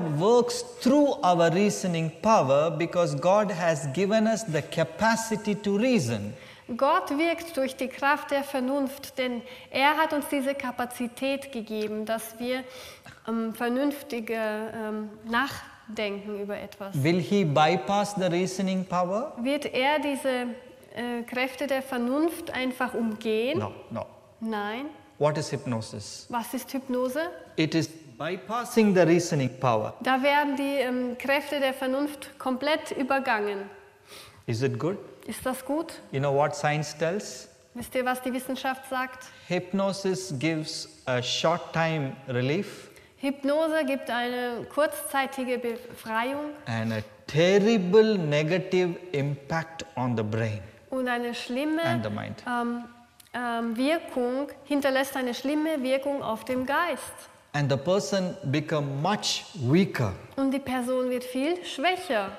works through our reasoning power because God has given us the capacity to reason. Gott wirkt durch die Kraft der Vernunft, denn er hat uns diese Kapazität gegeben, dass wir vernünftige nachdenken über etwas. Will he bypass the reasoning power? Wird er diese Kräfte der Vernunft einfach umgehen? No. Nein. What is hypnosis? Was ist Hypnose? It is bypassing the reasoning power. Da werden die Kräfte der Vernunft komplett übergangen. Is it good? Ist das gut? You know what science tells? Wisst ihr, was die Wissenschaft sagt? Hypnosis gives a short time relief Hypnose gibt eine kurzzeitige Befreiung and a terrible negative impact on the brain und eine schlimme and the mind. Wirkung, hinterlässt eine schlimme Wirkung auf dem Geist. And the person become much weaker. Und die Person wird viel schwächer.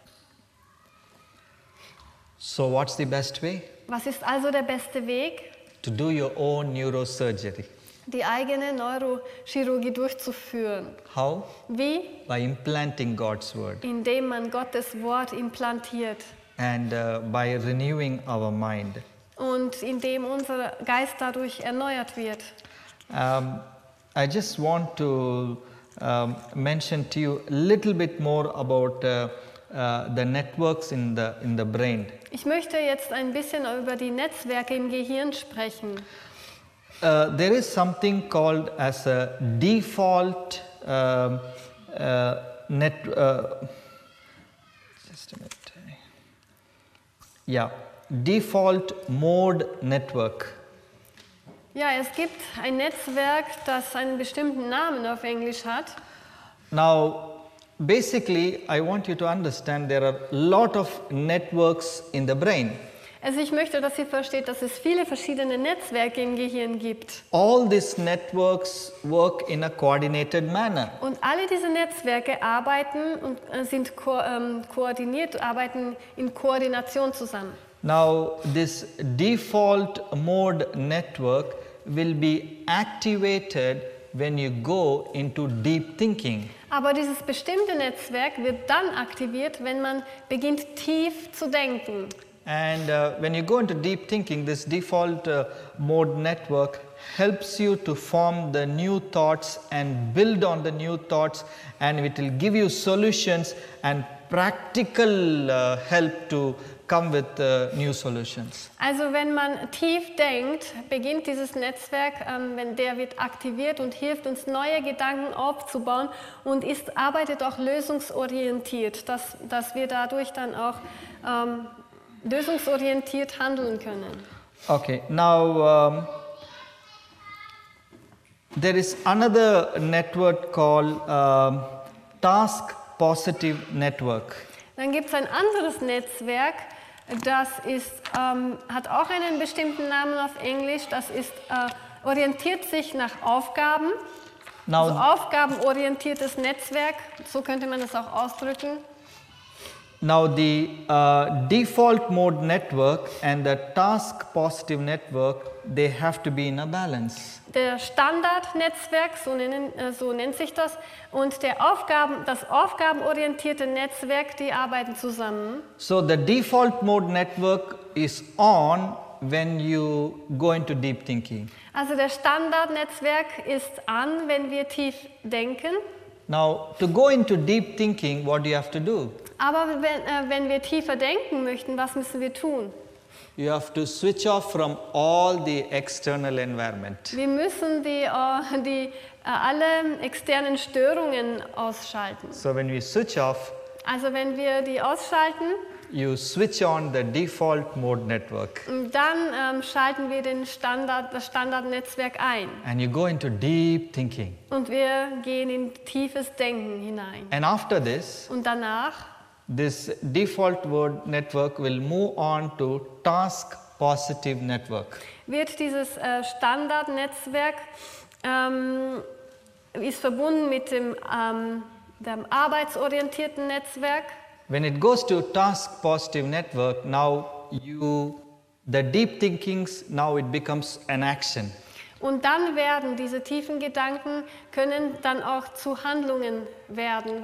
So what's the best way? Was ist also der beste Weg? To do your own neurosurgery. Die eigene Neurochirurgie durchzuführen. How? Wie? By implanting God's word Indem man Gottes Wort implantiert and by renewing our mind. und indem unser Geist dadurch erneuert wird. I just want to mention to you a little bit more about the networks in the brain. Ich möchte jetzt ein bisschen über die Netzwerke im Gehirn sprechen. There is something called as a default net. Just a minute. Yeah, default mode network. Ja, es gibt ein Netzwerk, das einen bestimmten Namen auf Englisch hat. Now, basically, I want you to understand there are a lot of networks in the brain. Also ich möchte, dass ihr versteht, dass es viele verschiedene Netzwerke im Gehirn gibt. All these networks work in a coordinated manner. Und alle diese Netzwerke arbeiten und sind koordiniert, arbeiten in Koordination zusammen. Now, this default mode network will be activated when you go into deep thinking. Aber dieses bestimmte Netzwerk wird dann aktiviert, wenn man beginnt tief zu denken. And when you go into deep thinking, this default mode network helps you to form the new thoughts and build on the new thoughts, and it will give you solutions and practical help to come with new solutions. Also wenn man tief denkt, beginnt dieses Netzwerk, wenn der wird aktiviert und hilft uns neue Gedanken aufzubauen und arbeitet auch lösungsorientiert, dass wir dadurch dann auch lösungsorientiert handeln können. Okay, now there is another network called task positive network. Dann gibt es ein anderes Netzwerk, das hat auch einen bestimmten Namen auf Englisch, orientiert sich nach Aufgaben. Now, Also aufgabenorientiertes Netzwerk, so könnte man das auch ausdrücken. Now the default mode network and the task positive network, they have to be in a balance. Der Standardnetzwerk, so nennt sich das, und das aufgabenorientierte Netzwerk, die arbeiten zusammen. So the default mode network is on when you go into deep thinking. Also der Standardnetzwerk ist an, wenn wir tief denken. Now to go into deep thinking, what do you have to do? Aber wenn wir tiefer denken möchten, was müssen wir tun? You have to switch off from all the external environment. Wir müssen alle externen Störungen ausschalten. So when we switch off, Also wenn wir die ausschalten, you switch on the default mode network dann schalten wir das Standardnetzwerk ein. and you go into deep thinking. Und wir gehen in tiefes Denken hinein. And after this, Und danach this default mode network will move on to task positive network. wird dieses Standardnetzwerk ist verbunden mit dem arbeitsorientierten Netzwerk. When it goes to task positive network, now the deep thinkings, now it becomes an action. Und dann werden diese tiefen Gedanken können dann auch zu Handlungen werden.